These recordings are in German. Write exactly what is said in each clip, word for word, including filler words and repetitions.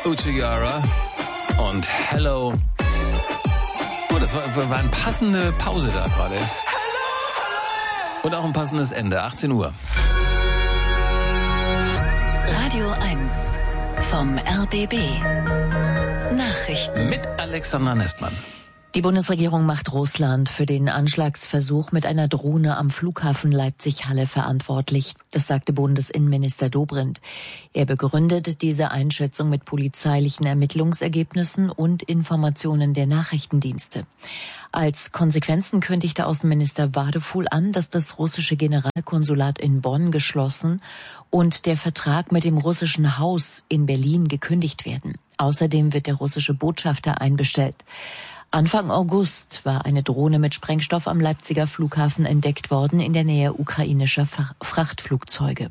Uchiara und Hello. Oh, das war, war eine passende Pause da gerade. Und auch ein passendes Ende, achtzehn Uhr. Radio eins vom R B B. Nachrichten mit Alexander Nestmann. Die Bundesregierung macht Russland für den Anschlagsversuch mit einer Drohne am Flughafen Leipzig-Halle verantwortlich. Das sagte Bundesinnenminister Dobrindt. Er begründet diese Einschätzung mit polizeilichen Ermittlungsergebnissen und Informationen der Nachrichtendienste. Als Konsequenzen kündigte Außenminister Wadefuhl an, dass das russische Generalkonsulat in Bonn geschlossen und der Vertrag mit dem russischen Haus in Berlin gekündigt werden. Außerdem wird der russische Botschafter einbestellt. Anfang August war eine Drohne mit Sprengstoff am Leipziger Flughafen entdeckt worden in der Nähe ukrainischer Frachtflugzeuge.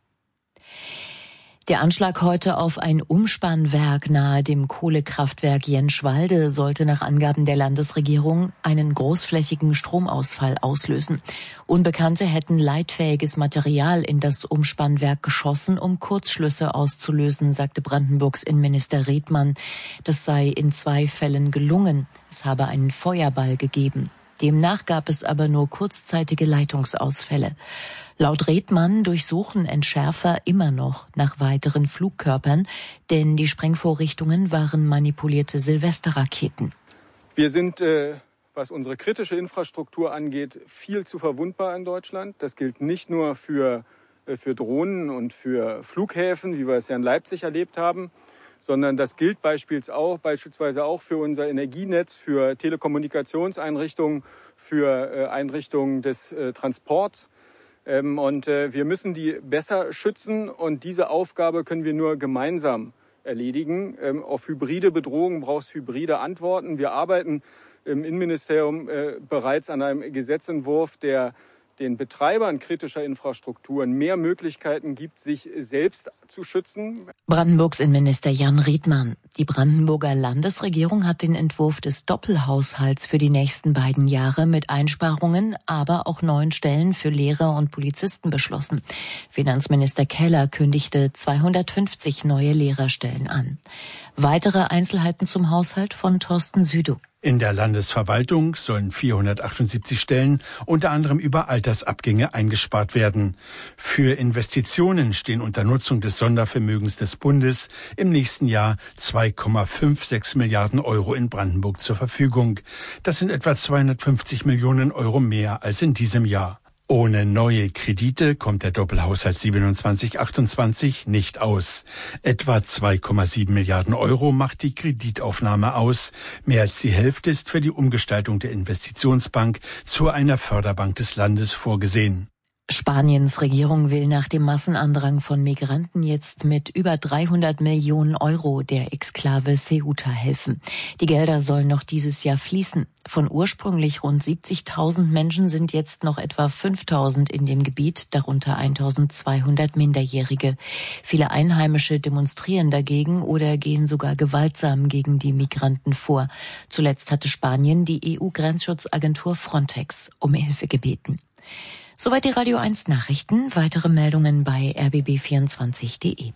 Der Anschlag heute auf ein Umspannwerk nahe dem Kohlekraftwerk Jenschwalde sollte nach Angaben der Landesregierung einen großflächigen Stromausfall auslösen. Unbekannte hätten leitfähiges Material in das Umspannwerk geschossen, um Kurzschlüsse auszulösen, sagte Brandenburgs Innenminister Redmann. Das sei in zwei Fällen gelungen. Es habe einen Feuerball gegeben. Demnach gab es aber nur kurzzeitige Leitungsausfälle. Laut Redmann durchsuchen Entschärfer immer noch nach weiteren Flugkörpern, denn die Sprengvorrichtungen waren manipulierte Silvesterraketen. Wir sind, äh, was unsere kritische Infrastruktur angeht, viel zu verwundbar in Deutschland. Das gilt nicht nur für, äh, für Drohnen und für Flughäfen, wie wir es ja in Leipzig erlebt haben, sondern das gilt beispielsweise auch für unser Energienetz, für Telekommunikationseinrichtungen, für äh, Einrichtungen des äh, Transports. Ähm, und äh, wir müssen die besser schützen und diese Aufgabe können wir nur gemeinsam erledigen. Ähm, auf hybride Bedrohungen braucht es hybride Antworten. Wir arbeiten im Innenministerium äh, bereits an einem Gesetzentwurf, der den Betreibern kritischer Infrastrukturen mehr Möglichkeiten gibt, sich selbst zu schützen. Brandenburgs Innenminister Jan Riedmann. Die Brandenburger Landesregierung hat den Entwurf des Doppelhaushalts für die nächsten beiden Jahre mit Einsparungen, aber auch neuen Stellen für Lehrer und Polizisten beschlossen. Finanzminister Keller kündigte zweihundertfünfzig neue Lehrerstellen an. Weitere Einzelheiten zum Haushalt von Thorsten Südow. In der Landesverwaltung sollen vierhundertachtundsiebzig Stellen unter anderem über Altersabgänge eingespart werden. Für Investitionen stehen unter Nutzung des Sondervermögens des Bundes im nächsten Jahr zwei Komma sechsundfünfzig Milliarden Euro in Brandenburg zur Verfügung. Das sind etwa zweihundertfünfzig Millionen Euro mehr als in diesem Jahr. Ohne neue Kredite kommt der Doppelhaushalt siebenundzwanzig achtundzwanzig nicht aus. Etwa zwei Komma sieben Milliarden Euro macht die Kreditaufnahme aus. Mehr als die Hälfte ist für die Umgestaltung der Investitionsbank zu einer Förderbank des Landes vorgesehen. Spaniens Regierung will nach dem Massenandrang von Migranten jetzt mit über dreihundert Millionen Euro der Exklave Ceuta helfen. Die Gelder sollen noch dieses Jahr fließen. Von ursprünglich rund siebzigtausend Menschen sind jetzt noch etwa fünftausend in dem Gebiet, darunter eintausendzweihundert Minderjährige. Viele Einheimische demonstrieren dagegen oder gehen sogar gewaltsam gegen die Migranten vor. Zuletzt hatte Spanien die E U-Grenzschutzagentur Frontex um Hilfe gebeten. Soweit die Radio eins Nachrichten. Weitere Meldungen bei r b b vierundzwanzig punkt d e.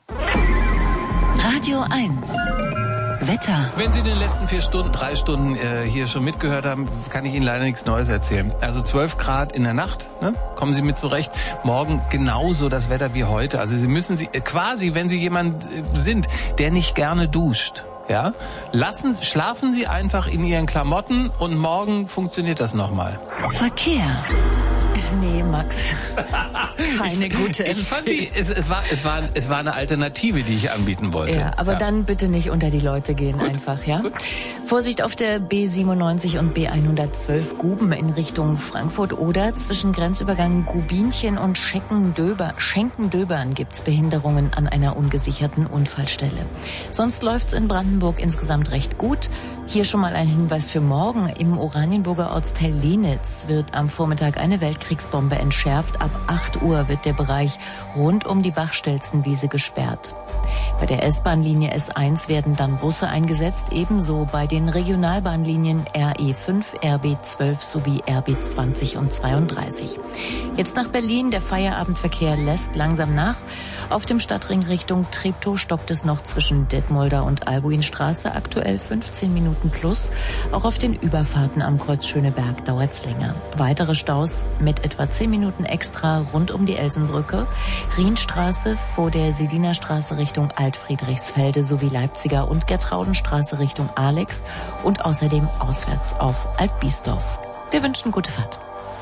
Radio eins Wetter. Wenn Sie in den letzten vier Stunden, drei Stunden äh, hier schon mitgehört haben, kann ich Ihnen leider nichts Neues erzählen. Also zwölf Grad in der Nacht, ne? Kommen Sie mit zurecht. Morgen genauso das Wetter wie heute. Also Sie müssen Sie äh, quasi, wenn Sie jemand äh, sind, der nicht gerne duscht, ja, lassen, schlafen Sie einfach in Ihren Klamotten und morgen funktioniert das nochmal. Verkehr. Nee, Max. Keine gute ich, ich fand die, es, es, war, es, war, es war eine Alternative, die ich anbieten wollte. Ja, aber ja. Dann bitte nicht unter die Leute gehen. Gut. Einfach, ja? Gut. Vorsicht auf der B siebenundneunzig und B hundertzwölf Guben in Richtung Frankfurt oder zwischen Grenzübergang Gubinchen und Schenkendöber, Schenkendöbern gibt's Behinderungen an einer ungesicherten Unfallstelle. Sonst läuft's in Brandenburg insgesamt recht gut. Hier schon mal ein Hinweis für morgen. Im Oranienburger Ortsteil Lenitz wird am Vormittag eine Weltkriegsbombe entschärft. Ab acht Uhr wird der Bereich rund um die Bachstelzenwiese gesperrt. Bei der S-Bahn-Linie S eins werden dann Busse eingesetzt, ebenso bei den Regionalbahnlinien R E fünf, R B zwölf sowie R B zwanzig und zweiunddreißig. Jetzt nach Berlin. Der Feierabendverkehr lässt langsam nach. Auf dem Stadtring Richtung Treptow stockt es noch zwischen Detmolder und Albuinstraße, aktuell fünfzehn Minuten plus. Auch auf den Überfahrten am Kreuz Schöneberg dauert es länger. Weitere Staus mit etwa zehn Minuten extra rund um die Elsenbrücke, Rienstraße vor der Selinerstraße Richtung Altfriedrichsfelde sowie Leipziger und Gertraudenstraße Richtung Alex und außerdem auswärts auf Altbiesdorf. Wir wünschen gute Fahrt.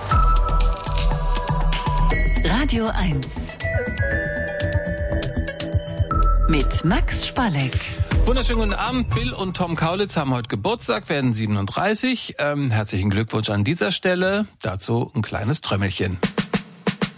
Radio eins mit Max Spalleck. Wunderschönen guten Abend. Bill und Tom Kaulitz haben heute Geburtstag, werden siebenunddreißig. Ähm, herzlichen Glückwunsch an dieser Stelle. Dazu ein kleines Trömmelchen.